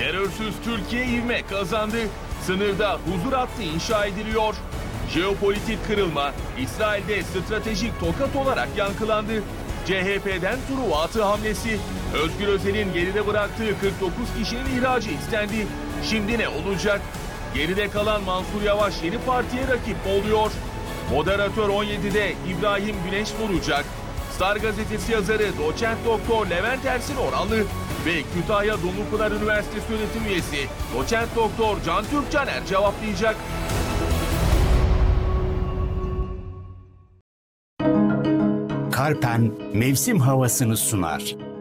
Terörsüz Türkiye ivme kazandı. Sınırda huzur hattı inşa ediliyor. Jeopolitik kırılma İsrail'de stratejik tokat olarak yankılandı. CHP'den Truva atı hamlesi. Özgür Özel'in geride bıraktığı 49 kişinin ihracı istendi. Şimdi ne olacak? Geride kalan Mansur Yavaş yeni partiye rakip oluyor. Moderatör 17'de İbrahim Güneş olacak. Star gazetesi yazarı doçent doktor Levent Ersin Oranlı ve Kütahya Dumlupınar Üniversitesi öğretim üyesi doçent doktor Can Türkcaner cevaplayacak. Karpen mevsim havasını sunar.